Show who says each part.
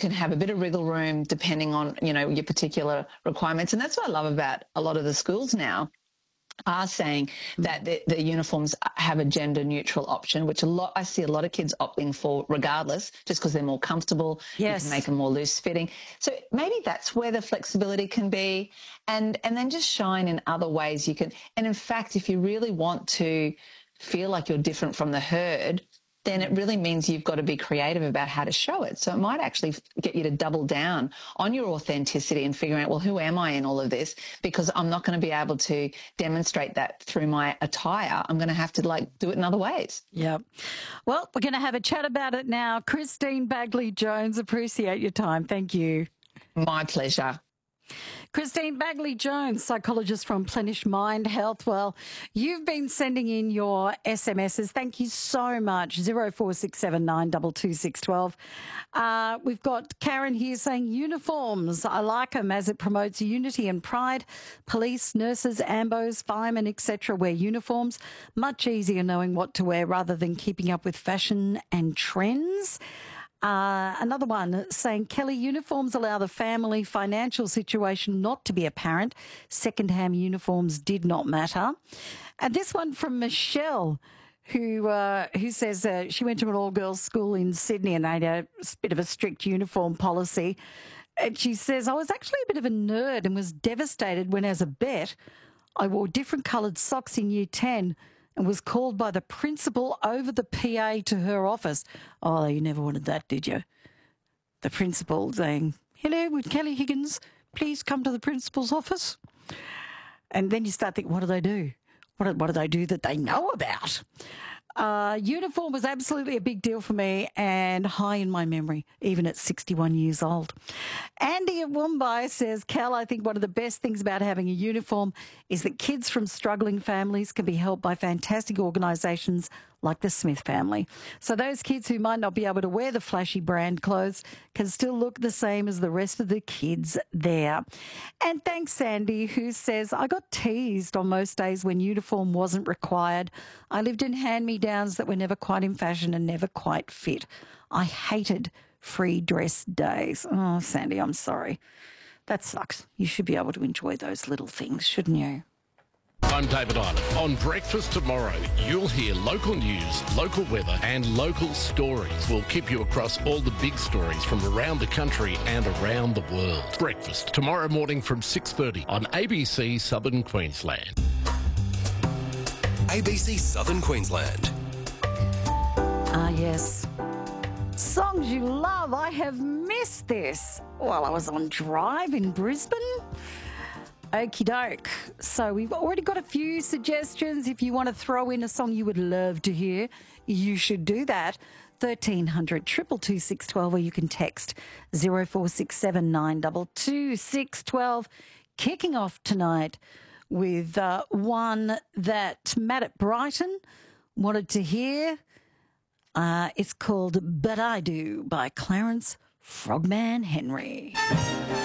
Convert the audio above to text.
Speaker 1: can have a bit of wriggle room depending on, your particular requirements. And that's what I love about a lot of the schools now are saying that the uniforms have a gender neutral option, which I see a lot of kids opting for regardless, just because they're more comfortable.
Speaker 2: Yes.
Speaker 1: You can make them more loose fitting. So maybe that's where the flexibility can be, and then just shine in other ways you can. And in fact, if you really want to feel like you're different from the herd, then it really means you've got to be creative about how to show it. So it might actually get you to double down on your authenticity and figuring out, well, who am I in all of this? Because I'm not going to be able to demonstrate that through my attire. I'm going to have to do it in other ways.
Speaker 2: Yeah. Well, we're going to have a chat about it now. Christine Bagley-Jones, appreciate your time. Thank you.
Speaker 1: My pleasure.
Speaker 2: Christine Bagley-Jones, psychologist from Plenish Mind Health. Well, you've been sending in your SMSs. Thank you so much. 0467922612. We've got Karen here saying uniforms. I like them as it promotes unity and pride. Police, nurses, ambos, firemen, etc. wear uniforms. Much easier knowing what to wear rather than keeping up with fashion and trends. Another one saying, Kelly, uniforms allow the family financial situation not to be apparent. Second-hand uniforms did not matter. And this one from Michelle, who says she went to an all-girls school in Sydney and they had a bit of a strict uniform policy. And she says, I was actually a bit of a nerd and was devastated when, as a bet, I wore different coloured socks in Year 10 and was called by the principal over the PA to her office. Oh, you never wanted that, did you? The principal saying, hello, would Kelly Higgins please come to the principal's office? And then you start thinking, what do they do? What do they do that they know about? Uniform was absolutely a big deal for me and high in my memory, even at 61 years old. Andy at Woombye says, Cal, I think one of the best things about having a uniform is that kids from struggling families can be helped by fantastic organisations like the Smith family. So those kids who might not be able to wear the flashy brand clothes can still look the same as the rest of the kids there. And thanks, Sandy, who says, I got teased on most days when uniform wasn't required. I lived in hand-me-downs that were never quite in fashion and never quite fit. I hated free dress days. Oh, Sandy, I'm sorry. That sucks. You should be able to enjoy those little things, shouldn't you?
Speaker 3: I'm David Iliff. On Breakfast Tomorrow, you'll hear local news, local weather and local stories. We'll keep you across all the big stories from around the country and around the world. Breakfast tomorrow morning from 6:30 on ABC Southern Queensland.
Speaker 4: ABC Southern Queensland.
Speaker 2: Yes. Songs you love. I have missed this while I was on drive in Brisbane. Okie doke. So we've already got a few suggestions. If you want to throw in a song you would love to hear, you should do that. 1300 222 612, or you can text 0467 922 612. Kicking off tonight with one that Matt at Brighton wanted to hear. It's called But I Do by Clarence Frogman Henry.